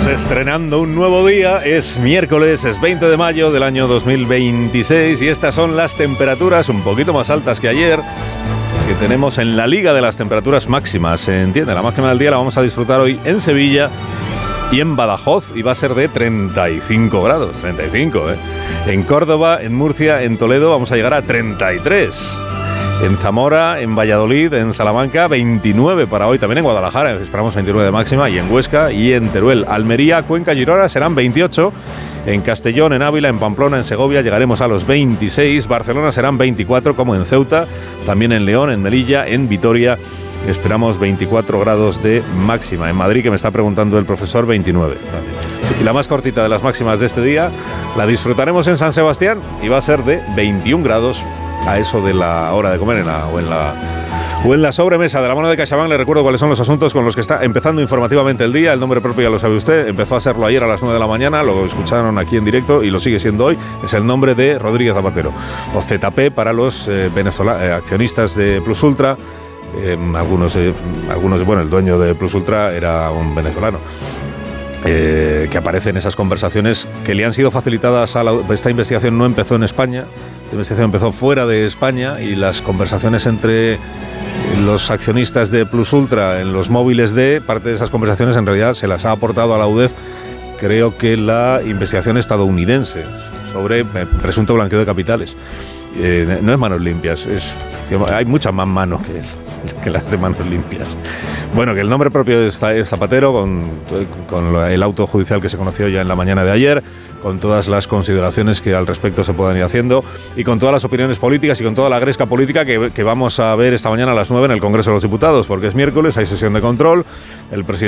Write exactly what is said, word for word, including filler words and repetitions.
Estrenando un nuevo día, es miércoles, es veinte de mayo del año dos mil veintiséis y estas son las temperaturas un poquito más altas que ayer que tenemos en la liga de las temperaturas máximas, ¿se entiende? La máxima del día la vamos a disfrutar hoy en Sevilla y en Badajoz y va a ser de treinta y cinco grados, treinta y cinco, ¿eh? En Córdoba, en Murcia, en Toledo vamos a llegar a treinta y tres. En Zamora, en Valladolid, en Salamanca, veintinueve para hoy. También en Guadalajara esperamos veintinueve de máxima. Y en Huesca y en Teruel. Almería, Cuenca, Girona serán veintiocho. En Castellón, en Ávila, en Pamplona, en Segovia llegaremos a los veintiséis. Barcelona serán veinticuatro, como en Ceuta. También en León, en Melilla, en Vitoria esperamos veinticuatro grados de máxima. En Madrid, que me está preguntando el profesor, veintinueve. Sí, y la más cortita de las máximas de este día la disfrutaremos en San Sebastián y va a ser de veintiún grados a eso de la hora de comer en la, o, en la, o en la sobremesa. De la mano de CaixaBank le recuerdo cuáles son los asuntos con los que está empezando informativamente el día. El nombre propio ya lo sabe usted, empezó a serlo ayer a las nueve de la mañana, lo escucharon aquí en directo y lo sigue siendo hoy. Es el nombre de Rodríguez Zapatero, o Z P para los eh, venezola- eh, accionistas de Plus Ultra. Eh, algunos, eh, algunos, bueno, el dueño de Plus Ultra era un venezolano. Eh, que aparece en esas conversaciones que le han sido facilitadas a la, esta investigación no empezó en España, esta investigación empezó fuera de España y las conversaciones entre los accionistas de Plus Ultra en los móviles de parte de esas conversaciones en realidad se las ha aportado a la U D E F, creo que la investigación estadounidense sobre presunto blanqueo de capitales. Eh, no es manos limpias, es, hay muchas más manos que, que las de manos limpias. Bueno, que el nombre propio es Zapatero, con, con el auto judicial que se conoció ya en la mañana de ayer, con todas las consideraciones que al respecto se puedan ir haciendo y con todas las opiniones políticas y con toda la gresca política que, que vamos a ver esta mañana a las nueve en el Congreso de los Diputados, porque es miércoles, hay sesión de control, el presidente